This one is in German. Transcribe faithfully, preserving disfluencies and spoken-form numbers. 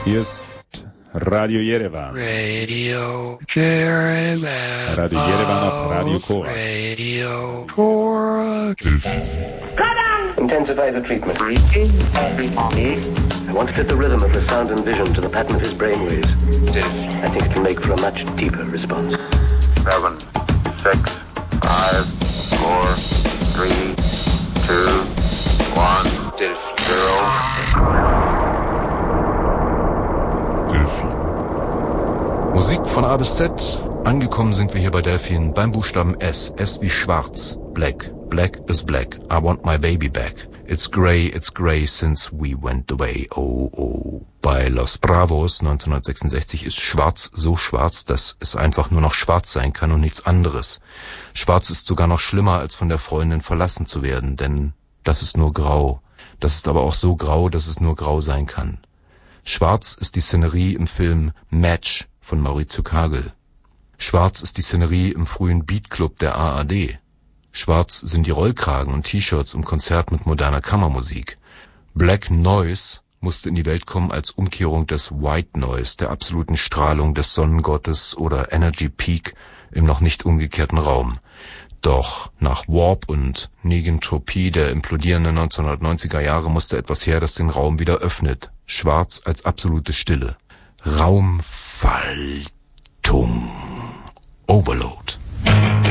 Hier ist Radio Yerevan. Radio Yerevan. Radio Yerevan auf Radio Korax. Radio Korax. Intensify the treatment. I want to fit the rhythm of the sound and vision to the pattern of his brainwaves. I think it will make for a much deeper response. Seven, six, five, four, three, two, one, zero. Musik von A bis Z. Angekommen sind wir hier bei Delphin beim Buchstaben S. S wie schwarz. Black. Black is black. I want my baby back. It's grey, it's grey since we went away. Oh, oh. Bei Los Bravos neunzehnhundertsechsundsechzig ist schwarz so schwarz, dass es einfach nur noch schwarz sein kann und nichts anderes. Schwarz ist sogar noch schlimmer, als von der Freundin verlassen zu werden, denn das ist nur grau. Das ist aber auch so grau, dass es nur grau sein kann. Schwarz ist die Szenerie im Film Match von Maurizio Kagel. Schwarz ist die Szenerie im frühen Beatclub der A R D. Schwarz sind die Rollkragen und T-Shirts im Konzert mit moderner Kammermusik. Black Noise musste in die Welt kommen als Umkehrung des White Noise, der absoluten Strahlung des Sonnengottes oder Energy Peak im noch nicht umgekehrten Raum. Doch nach Warp und Negentropie der implodierenden neunzehnhundertneunziger Jahre musste etwas her, das den Raum wieder öffnet. Schwarz als absolute Stille. Raumfaltung. Overload.